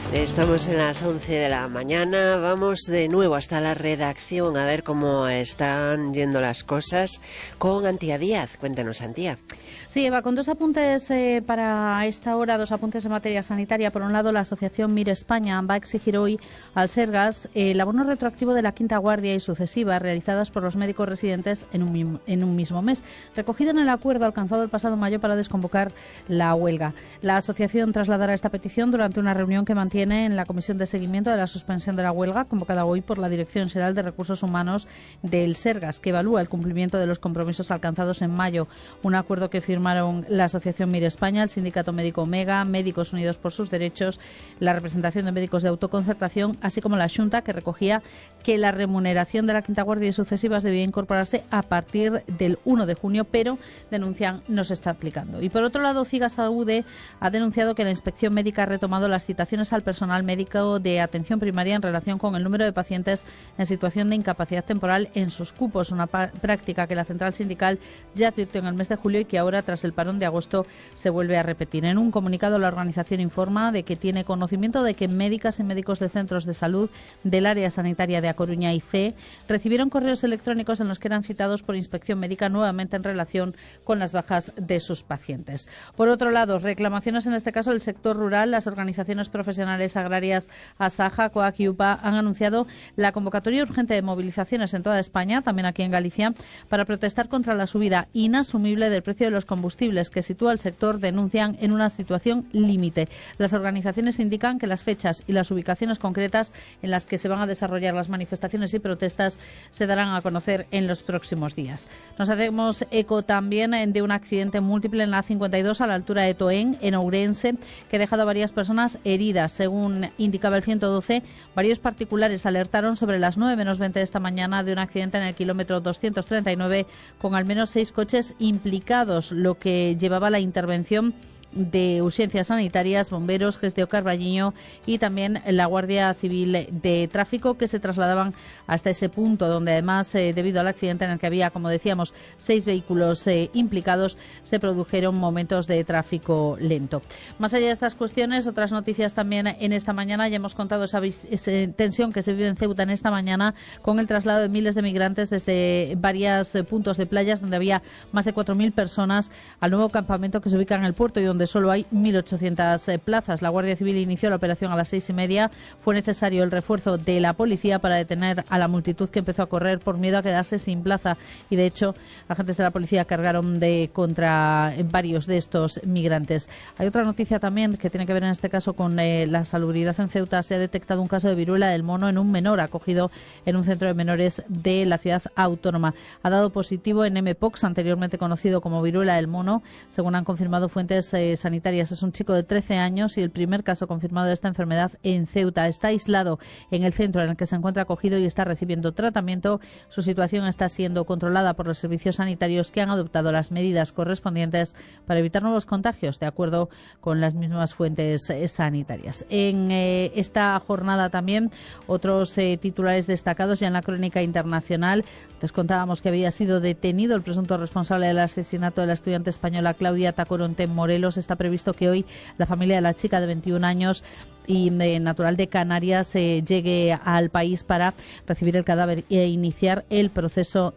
Estamos en las 11 de la mañana, vamos de nuevo hasta la redacción a ver cómo están yendo las cosas con Antía Díaz. Cuéntanos, Antía. Sí, Eva, con dos apuntes para esta hora, dos apuntes en materia sanitaria. Por un lado, la asociación Mire España va a exigir hoy al Sergas el abono retroactivo de la quinta guardia y sucesivas realizadas por los médicos residentes en un mismo mes, recogido en el acuerdo alcanzado el pasado mayo para desconvocar la huelga. La asociación trasladará esta petición durante una reunión que mantiene en la Comisión de Seguimiento de la Suspensión de la Huelga, convocada hoy por la Dirección General de Recursos Humanos del Sergas, que evalúa el cumplimiento de los compromisos alcanzados en mayo. Un acuerdo que firmaron la Asociación Mire España, el Sindicato Médico Omega, Médicos Unidos por sus Derechos, la representación de médicos de autoconcertación, así como la Xunta, que recogía que la remuneración de la quinta guardia y sucesivas debía incorporarse a partir del 1 de junio, pero denuncian no se está aplicando. Y por otro lado, CIGA Saúde ha denunciado que la inspección médica ha retomado las citaciones al personal médico de atención primaria en relación con el número de pacientes en situación de incapacidad temporal en sus cupos, una práctica que la central sindical ya advirtió en el mes de julio y que ahora, tras el parón de agosto, se vuelve a repetir. En un comunicado, la organización informa de que tiene conocimiento de que médicas y médicos de centros de salud del área sanitaria de A Coruña y C recibieron correos electrónicos en los que eran citados por inspección médica nuevamente en relación con las bajas de sus pacientes. Por otro lado, reclamaciones en este caso del sector rural. Las organizaciones profesionales agrarias Asaja, COAC y UPA han anunciado la convocatoria urgente de movilizaciones en toda España, también aquí en Galicia, para protestar contra la subida inasumible del precio de los combustibles que sitúa al sector, denuncian, en una situación límite. Las organizaciones indican que las fechas y las ubicaciones concretas en las que se van a desarrollar las manifestaciones y protestas se darán a conocer en los próximos días. Nos hacemos eco también de un accidente múltiple en la A52 a la altura de Toén, en Ourense, que ha dejado a varias personas heridas. Según indicaba el 112, varios particulares alertaron sobre las 9 menos 20 de esta mañana de un accidente en el kilómetro 239 con al menos 6 coches implicados, lo que llevaba a la intervención de urgencias sanitarias, bomberos, Gesteo Carballiño y también la Guardia Civil de Tráfico, que se trasladaban hasta ese punto donde además, debido al accidente en el que había, como decíamos, 6 vehículos implicados, se produjeron momentos de tráfico lento. Más allá de estas cuestiones, otras noticias también en esta mañana. Ya hemos contado esa tensión que se vive en Ceuta en esta mañana con el traslado de miles de migrantes desde varios puntos de playas donde había más de 4.000 personas al nuevo campamento que se ubica en el puerto y donde solo hay 1.800 plazas. La Guardia Civil inició la operación a las 6:30. Fue necesario el refuerzo de la policía para detener a la multitud que empezó a correr por miedo a quedarse sin plaza. Y, de hecho, agentes de la policía cargaron contra varios de estos migrantes. Hay otra noticia también que tiene que ver en este caso con la salubridad en Ceuta. Se ha detectado un caso de viruela del mono en un menor acogido en un centro de menores de la ciudad autónoma. Ha dado positivo en mpox, anteriormente conocido como viruela del mono, según han confirmado fuentes sanitarias. Es un chico de 13 años y el primer caso confirmado de esta enfermedad en Ceuta. Está aislado en el centro en el que se encuentra acogido y está recibiendo tratamiento. Su situación está siendo controlada por los servicios sanitarios, que han adoptado las medidas correspondientes para evitar nuevos contagios, de acuerdo con las mismas fuentes sanitarias. En esta jornada también otros titulares destacados ya en la crónica internacional. Les contábamos que había sido detenido el presunto responsable del asesinato de la estudiante española Claudia Tacoronte en Morelos. Está previsto que hoy la familia de la chica de 21 años y natural de Canarias llegue al país para recibir el cadáver e iniciar el proceso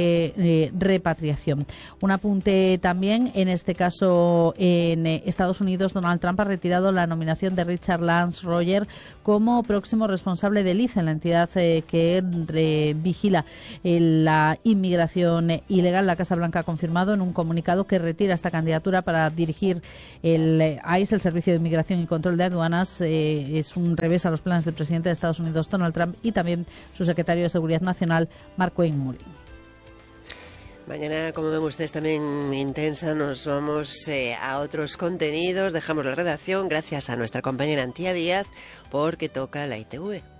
de repatriación. Un apunte también, en este caso en Estados Unidos, Donald Trump ha retirado la nominación de Richard Lance Roger como próximo responsable del ICE, la entidad que vigila la inmigración ilegal. La Casa Blanca ha confirmado en un comunicado que retira esta candidatura para dirigir el ICE, el Servicio de Inmigración y Control de Aduanas. Es un revés a los planes del presidente de Estados Unidos, Donald Trump, y también su secretario de Seguridad Nacional, Mark Wainwright. Mañana, como ven ustedes, también intensa, nos vamos a otros contenidos. Dejamos la redacción gracias a nuestra compañera Antía Díaz porque toca la ITV.